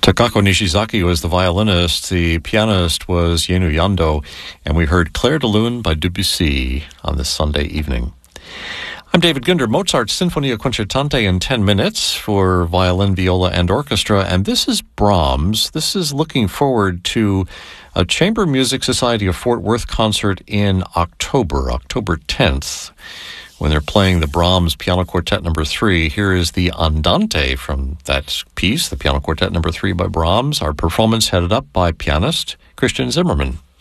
Takako Nishizaki was the violinist, the pianist was Yenu Yando, and we heard Clair de Lune by Debussy on this Sunday evening. I'm David Ginder. Mozart's Sinfonia Concertante in 10 minutes for violin, viola, and orchestra, and this is Brahms. This is looking forward to a Chamber Music Society of Fort Worth concert in October 10th, when they're playing the Brahms Piano Quartet No. 3. Here is the Andante from that piece, the Piano Quartet No. 3 by Brahms. Our performance headed up by pianist Christian Zimmerman.